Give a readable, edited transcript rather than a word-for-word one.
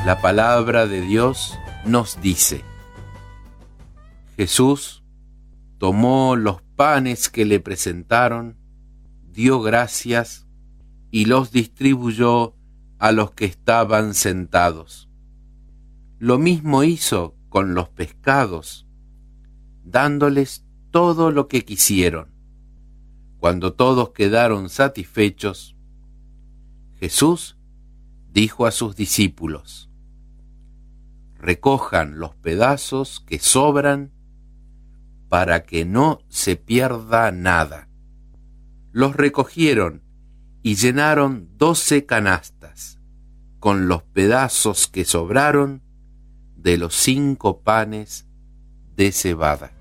La palabra de Dios nos dice: Jesús tomó los panes que le presentaron, dio gracias y los distribuyó a los que estaban sentados. Lo mismo hizo con los pescados, dándoles todo lo que quisieron. Cuando todos quedaron satisfechos, Jesús dijo a sus discípulos: recojan los pedazos que sobran para que no se pierda nada. Los recogieron y llenaron 12 canastas con los pedazos que sobraron de los 5 panes de cebada.